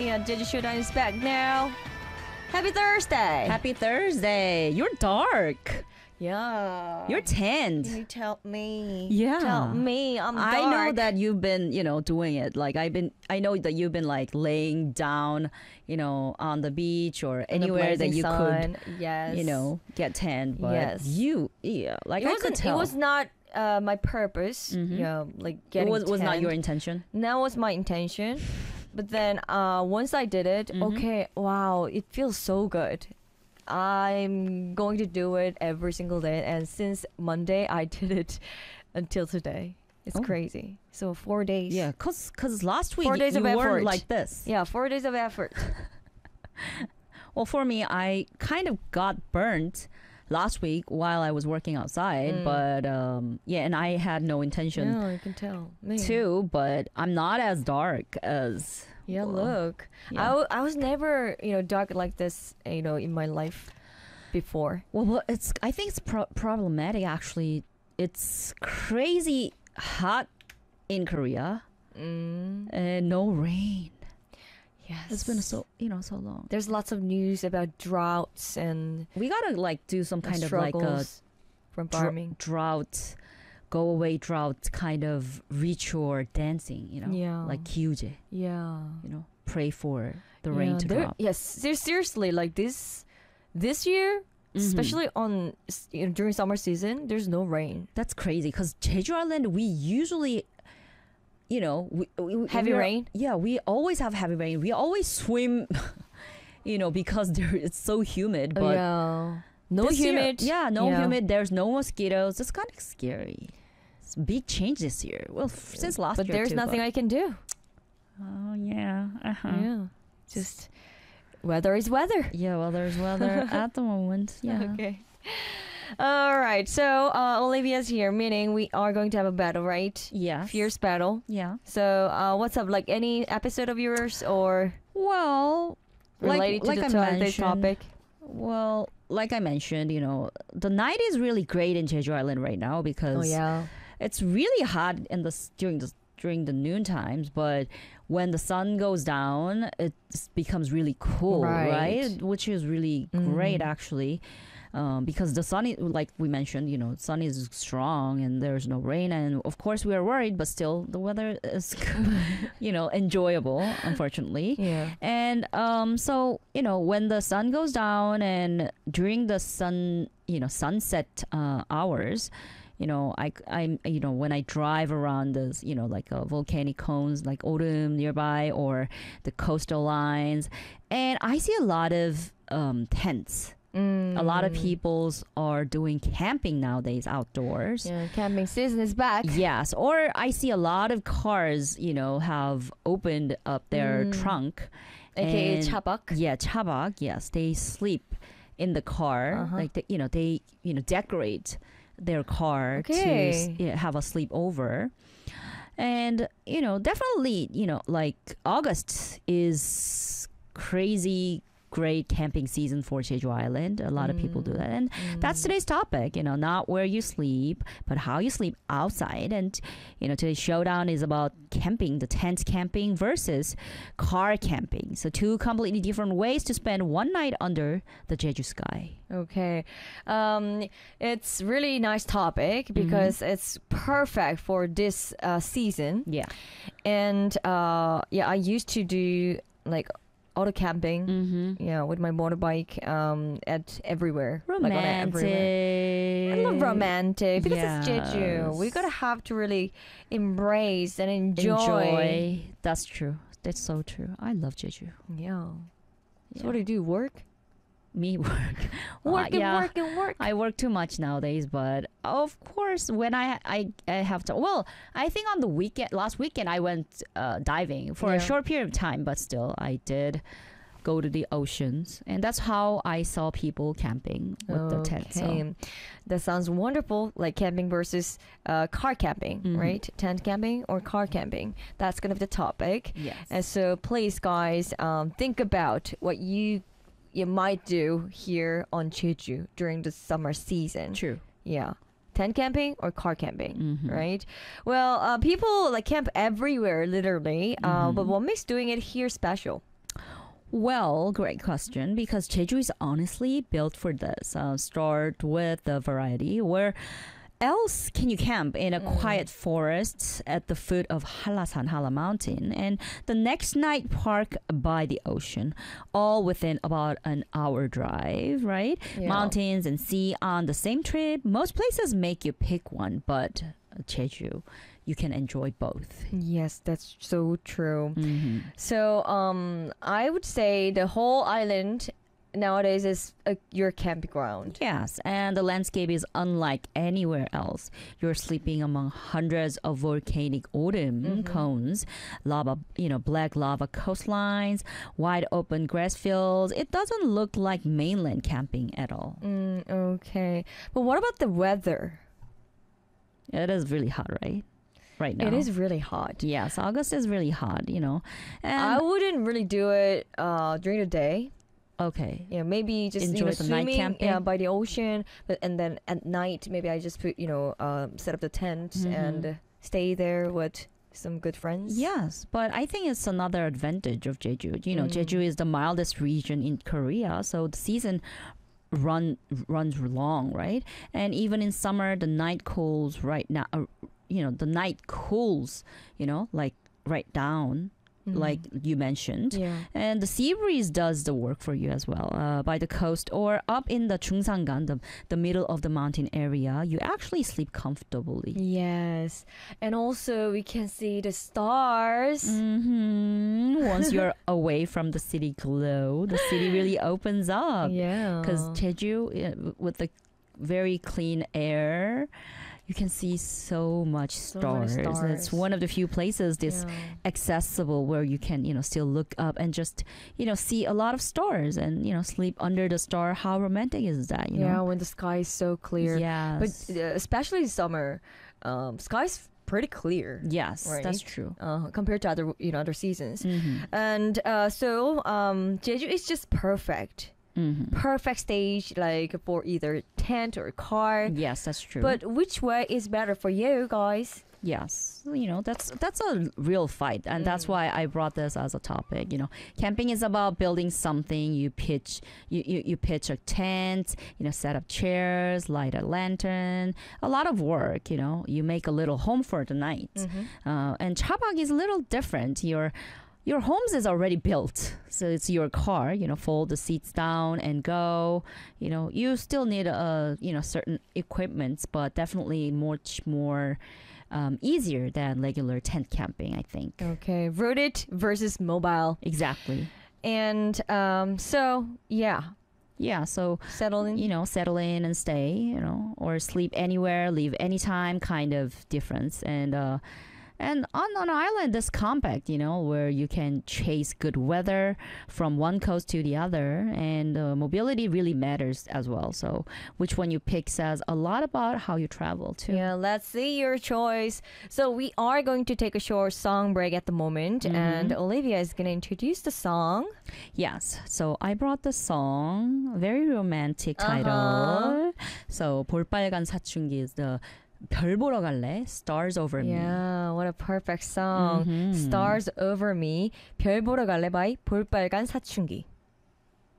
Yeah, Jeju Showdown is back now. Happy Thursday. Happy Thursday. You're dark. Yeah. You're tanned. You tell me. Yeah. Tell me. I'm dark. I know that you've been, doing it. Like I know that you've been like laying down, on the beach or anywhere that you sun. could, Yes. get tanned. But Yes. like It I could tell. It was not my purpose. Like getting was not tanned. your intention. That was my intention. But then once I did it, okay, wow, it feels so good. I'm going to do it every single day. And since Monday, I did it until today. It's crazy. So 4 days. Yeah, cause last week 4 days you of effort. weren't like this. Yeah, 4 days of effort. Well, for me, I kind of got burnt last week while I was working outside, but and I had no intention Yeah, you can tell. Me. too, but I'm not as dark as Yeah, look. Yeah. I was never, dark like this, in my life before. well I think it's problematic actually. It's crazy hot in Korea and no rain. Yes. It's been so long. There's lots of news about droughts and We gotta like do some kind of like a struggles from farming. drought, go away drought kind of ritual dancing, Yeah. like kyuje, Yeah. pray for the rain to drop. Yes, seriously, like this year, especially on during summer season, there's no rain. That's crazy because Jeju Island, we usually, Heavy rain? Yeah, we always have heavy rain. We always swim, because it's so humid. But yeah. No this year- humid. no humid. There's no mosquitoes. It's kind of scary. It's a big change this year. Well, since last But year there's too, nothing I can do. Oh yeah. Uh-huh. Yeah. Just weather is weather. Yeah, well, there's weather at the moment. Yeah. Okay. All right. So Olivia's here, meaning we are going to have a battle, right? Yeah. Fierce battle. Yeah. So what's up? Like any episode of yours or Well, related like to I today's mentioned, topic? Well, like I mentioned, the night is really great in Jeju Island right now because Oh yeah. it's really hot during the noon times, but when the sun goes down, it becomes really cool, right? Which is really great actually. Because the sun is, like we mentioned, sun is strong and there's no rain, and of course we are worried, but still the weather is, enjoyable, unfortunately. Yeah. And so when the sun goes down and during the sunset hours, I'm when I drive around this, like volcanic cones like Orem nearby or the coastal lines, and I see a lot of tents. A lot of people are doing camping nowadays outdoors. Yeah, camping season is back. Yes, or I see a lot of cars, have opened up their trunk. AKA and- chabak. Yeah, chabak. Yes, they sleep in the car. Like they decorate their car Okay. to have a sleepover. And definitely, like August is crazy great camping season for Jeju Island. A lot of people do that, and that's today's topic. Not where you sleep, but how you sleep outside. And today's showdown is about camping, the tent camping versus car camping. So two completely different ways to spend one night under the Jeju sky. Okay. It's really nice topic because it's perfect for this season. Yeah. And I used to do like auto camping, with my motorbike at everywhere. Like, Romantic. I love romantic because it's Jeju. Yes. We gotta have to really embrace and enjoy. That's true. That's so true. I love Jeju. Yeah. Yeah. So what do you do? Work? Me work. Work and work. I work too much nowadays, but of course when I have to. Well, I think on the last weekend I went diving for a short period of time, but still I did go to the oceans, and that's how I saw people camping with their tents. So. That sounds wonderful. Like camping versus car camping, right? Tent camping or car camping. That's gonna be the topic. Yes. And so please, guys, think about what you might do here on Jeju during the summer season. True. Yeah. Tent camping or car camping, right? Well, people like camp everywhere, literally. But what makes doing it here special? Well, great question because Jeju is honestly built for this. Start with the variety. Where else can you camp in a quiet forest at the foot of Halasan Hala Mountain and the next night park by the ocean, all within about an hour drive, right? Yeah. Mountains and sea on the same trip. Most places make you pick one, but Jeju, you can enjoy both. Yes, that's so true. Mm-hmm. So, I would say the whole island nowadays is your campground. Yes, and the landscape is unlike anywhere else. You're sleeping among hundreds of volcanic autumn cones, lava, black lava coastlines, wide open grass fields. It doesn't look like mainland camping at all. Okay, but what about the weather? It is really hot, right? Right now. It is really hot. Yes, August is really hot, And I wouldn't really do it during the day. okay. Yeah, maybe just Enjoy the night swimming, camping. yeah, by the ocean, and then at night maybe I just put set up the tent and stay there with some good friends. Yes, but I think it's another advantage of Jeju. Jeju is the mildest region in Korea, so the season runs long, right? And even in summer, the night cools right now. The night cools, like right down, like you mentioned. Yeah. And the sea breeze does the work for you as well. By the coast or up in the Chungsangan, the middle of the mountain area, you actually sleep comfortably. Yes, and also we can see the stars. Once you're away from the city glow, the city really opens up. Yeah, Because Jeju, with the very clean air, you can see so much many stars. It's stars. one of the few places this accessible where you can, still look up and just, see a lot of stars and, sleep under the star. How romantic is that, Yeah, when the sky is so clear. Yes. But especially summer, sky's pretty clear. Yes, right? that's true. Compared to other seasons. Mm-hmm. And so Jeju is just perfect. Mm-hmm. Perfect stage like for either tent or car. Yes, that's true. But which way is better for you guys? yes, that's a real fight, and that's why I brought this as a topic. Camping is about building something. You pitch a tent, set up chairs, light a lantern, a lot of work. You make a little home for the night. And Chabak is a little different. Your homes is already built, so it's your car. Fold the seats down and go. You still need certain equipments, but definitely much more easier than regular tent camping, I think. Okay, rooted versus mobile. Exactly. And so yeah, So settle in. settle in and stay. Or sleep anywhere, leave anytime, kind of difference. And on an island this compact, where you can chase good weather from one coast to the other, and mobility really matters as well. So which one you pick says a lot about how you travel too. Yeah, let's see your choice. So we are going to take a short song break at the moment, and Olivia is going to introduce the song. Yes. So I brought the song, very romantic title. So 볼빨간 사춘기 is the 별 보러 갈래? Stars Over Me. Yeah, what a perfect song. Stars Over Me. 별 보러 갈래 by 볼빨간 사춘기.